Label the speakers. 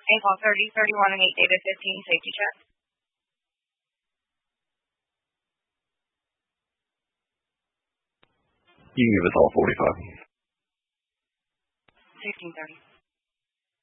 Speaker 1: ACOL 30, 31, and 8 data 15 safety check.
Speaker 2: You can give us all 45.
Speaker 1: 1630.